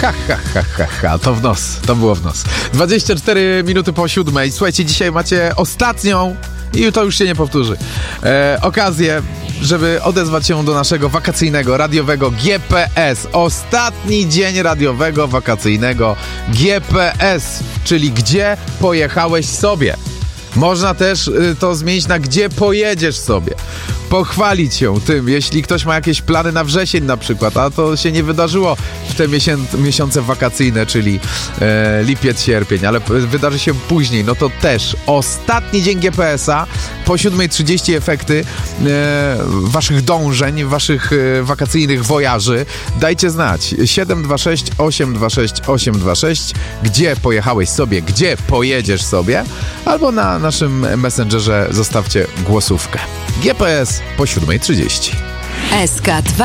To w nos, to było w nos. 24 minuty po 7. Słuchajcie, dzisiaj macie ostatnią, i to już się nie powtórzy, okazję, żeby odezwać się do naszego wakacyjnego, radiowego GPS. Ostatni dzień radiowego, wakacyjnego GPS, czyli gdzie pojechałeś sobie. Można też to zmienić na gdzie pojedziesz sobie. Pochwalić się tym, jeśli ktoś ma jakieś plany na wrzesień na przykład, a to się nie wydarzyło w te miesiące wakacyjne, czyli lipiec, sierpień, ale wydarzy się później, no to też ostatni dzień GPS-a, po 7:30 efekty waszych dążeń, waszych wakacyjnych wojaży. Dajcie znać. 726 826 826, gdzie pojechałeś sobie, gdzie pojedziesz sobie, albo na naszym Messengerze zostawcie głosówkę. GPS po 7:30. SK2